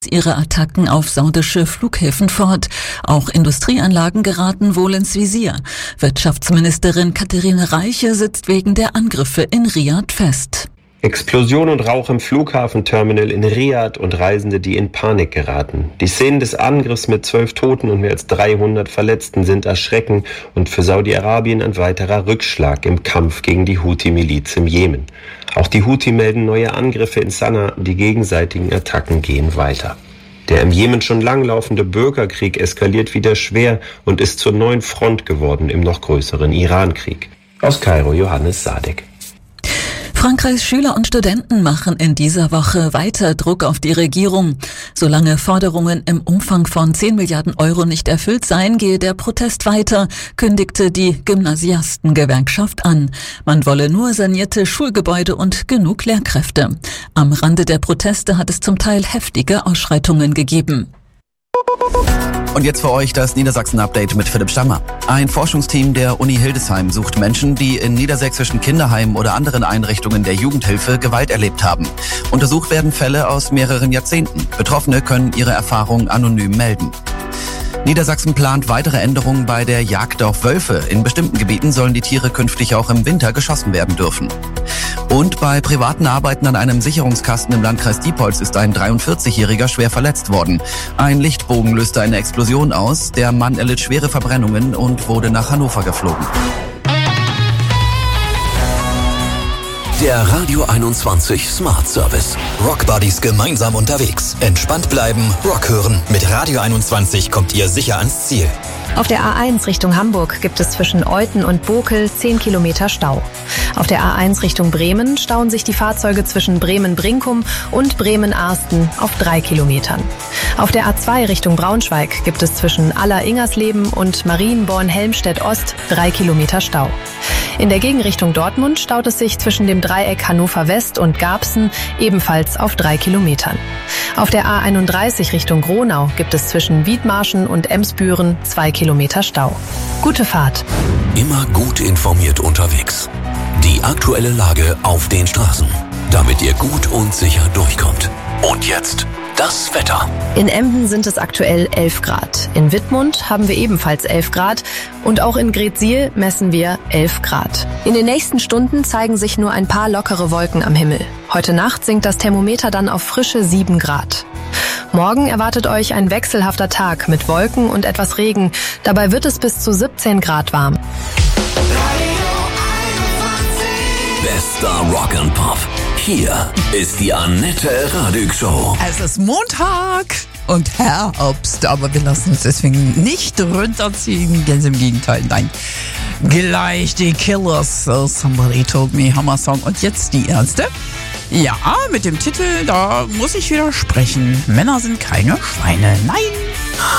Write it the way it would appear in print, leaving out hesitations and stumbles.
ihre Attacken auf saudische Flughäfen fort. Auch Industrieanlagen geraten wohl ins Visier. Wirtschaftsministerin Katherine Reiche sitzt wegen der Angriffe in Riad fest. Explosion und Rauch im Flughafenterminal in Riad und Reisende, die in Panik geraten. Die Szenen des Angriffs mit 12 Toten und mehr als 300 Verletzten sind erschreckend und für Saudi-Arabien ein weiterer Rückschlag im Kampf gegen die Houthi-Miliz im Jemen. Auch die Houthi melden neue Angriffe in Sanaa, die gegenseitigen Attacken gehen weiter. Der im Jemen schon langlaufende Bürgerkrieg eskaliert wieder schwer und ist zur neuen Front geworden im noch größeren Irankrieg. Aus Kairo Johannes Sadek. Frankreichs Schüler und Studenten machen in dieser Woche weiter Druck auf die Regierung. Solange Forderungen im Umfang von 10 Milliarden Euro nicht erfüllt seien, gehe der Protest weiter, kündigte die Gymnasiastengewerkschaft an. Man wolle nur sanierte Schulgebäude und genug Lehrkräfte. Am Rande der Proteste hat es zum Teil heftige Ausschreitungen gegeben. Und jetzt für euch das Niedersachsen-Update mit Philipp Stammer. Ein Forschungsteam der Uni Hildesheim sucht Menschen, die in niedersächsischen Kinderheimen oder anderen Einrichtungen der Jugendhilfe Gewalt erlebt haben. Untersucht werden Fälle aus mehreren Jahrzehnten. Betroffene können ihre Erfahrungen anonym melden. Niedersachsen plant weitere Änderungen bei der Jagd auf Wölfe. In bestimmten Gebieten sollen die Tiere künftig auch im Winter geschossen werden dürfen. Und bei privaten Arbeiten an einem Sicherungskasten im Landkreis Diepholz ist ein 43-Jähriger schwer verletzt worden. Ein Lichtbogen löste eine Explosion aus. Der Mann erlitt schwere Verbrennungen und wurde nach Hannover geflogen. Der Radio 21 Smart Service. Rock Buddies gemeinsam unterwegs. Entspannt bleiben, Rock hören. Mit Radio 21 kommt ihr sicher ans Ziel. Auf der A1 Richtung Hamburg gibt es zwischen Euthen und Bokel 10 Kilometer Stau. Auf der A1 Richtung Bremen stauen sich die Fahrzeuge zwischen Bremen-Brinkum und Bremen-Arsten auf 3 Kilometern. Auf der A2 Richtung Braunschweig gibt es zwischen Aller-Ingersleben und Marienborn-Helmstedt-Ost 3 Kilometer Stau. In der Gegenrichtung Dortmund staut es sich zwischen dem Dreieck Hannover West und Garbsen ebenfalls auf 3 Kilometern. Auf der A31 Richtung Gronau gibt es zwischen Wiedmarschen und Emsbüren 2 Kilometer Stau. Gute Fahrt. Immer gut informiert unterwegs. Die aktuelle Lage auf den Straßen, damit ihr gut und sicher durchkommt. Und jetzt das Wetter. In Emden sind es aktuell 11 Grad. In Wittmund haben wir ebenfalls 11 Grad. Und auch in Greetsiel messen wir 11 Grad. In den nächsten Stunden zeigen sich nur ein paar lockere Wolken am Himmel. Heute Nacht sinkt das Thermometer dann auf frische 7 Grad. Morgen erwartet euch ein wechselhafter Tag mit Wolken und etwas Regen. Dabei wird es bis zu 17 Grad warm. Bester Rock and Pop. Hier ist die Annette Radig Show. Es ist Montag und Herbst, aber wir lassen uns deswegen nicht runterziehen. Ganz im Gegenteil, nein. Gleich die Killers. Somebody Told Me, Hammer Song. Und jetzt die erste. Ja, mit dem Titel, da muss ich widersprechen. Männer sind keine Schweine. Nein,